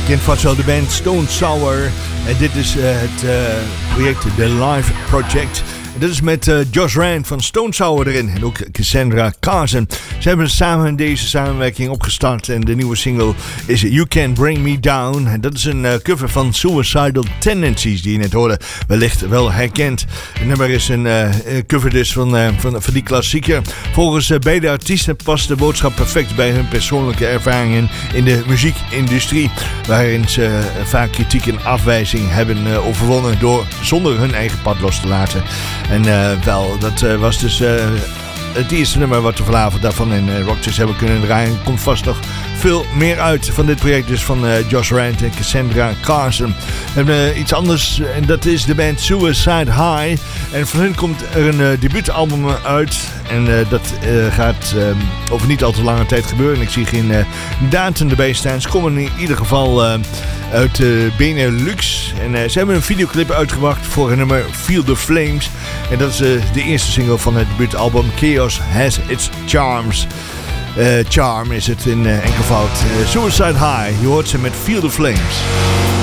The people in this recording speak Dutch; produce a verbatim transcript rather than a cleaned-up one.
kent vast wel de band Stone Sour. En dit is uh, het uh, project The Live Project. En dit is met uh, Josh Rand van Stone Sour erin. En ook Cassandra Carson. Ze hebben samen deze samenwerking opgestart. En de nieuwe single is You Can Bring Me Down. En dat is een uh, cover van Suicidal Tendencies die je net hoorde. Wellicht wel herkend. Het nummer is een uh, cover dus van, uh, van, van die klassieker. Volgens uh, beide artiesten past de boodschap perfect bij hun persoonlijke ervaringen in de muziekindustrie. Waarin ze uh, vaak kritiek en afwijzing hebben uh, overwonnen door zonder hun eigen pad los te laten. En uh, wel, dat uh, was dus uh, het eerste nummer wat we vanavond daarvan in uh, Rockchurch hebben kunnen draaien. Komt vast nog veel meer uit van dit project dus van uh, Josh Rand en Cassandra Carson. We hebben uh, iets anders en dat is de band Suicide High. En van hun komt er een uh, debuutalbum uit. En uh, dat uh, gaat uh, over niet al te lange tijd gebeuren. Ik zie geen uh, datum erbij staan. Ze komen in ieder geval uh, uit uh, Benelux. En uh, ze hebben een videoclip uitgebracht voor een nummer Feel the Flames. En dat is uh, de eerste single van het debuutalbum Chaos Has Its Charms. Uh, charm is het in uh, enkelvoud. Uh, Suicide High, je hoort ze met Feel the Flames.